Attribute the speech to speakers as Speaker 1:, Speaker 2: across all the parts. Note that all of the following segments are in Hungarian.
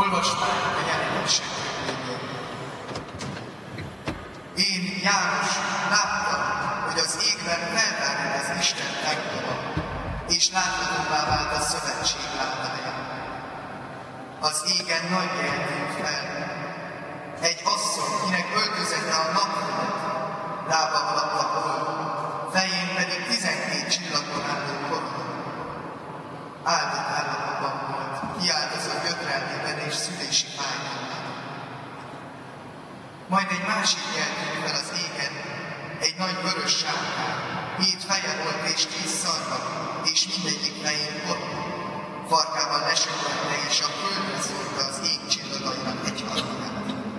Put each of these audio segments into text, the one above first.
Speaker 1: Olvasmány a jelenések könyvéből. Én, János, láttam, hogy az égben feltárult az Isten temploma, és láthatóvá vált a szövetség ládája. Az égen nagy jel tűnt fel. Egy asszony, kinek öltözete a napföldet, lába alatt a hold, fején pedig 12 csillagon álló korona. Áldott állapotban volt, kiáltozott gyötrelmében és szülési fájdalmában. Majd egy másik jel tűnt fel az égen, egy nagy vörös sárkány, 7 feje volt és 10 szarva, és mindegyik fején korona. Farkában lesöpörte, és a földre szórta az ég csillagainak egyharmadát.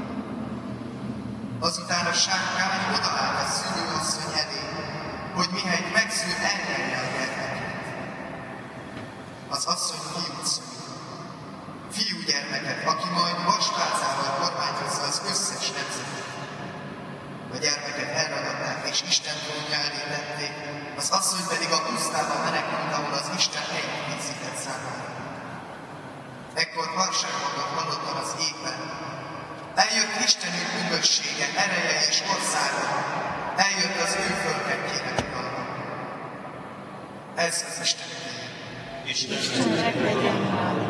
Speaker 1: Azután a sárkány odaállt a szülőasszony elé, hogy mihelyt megszül, elnyelje a gyermeket. Az asszony fiút szül, fiúgyermeket, aki majd vasvázával kormányozza az összes nemzetet. A gyermeket elragadták és Isten trónja elé tették, az asszony pedig a pusztában menekült, ahol az Isten helyet készített számára. Ekkor harsághangot hallottam az égben. Eljött Istenünk üdvössége, ereje és országa, eljött az ő földkedjének uralma. Ez az Isten ügye.
Speaker 2: Istennek legyen hála.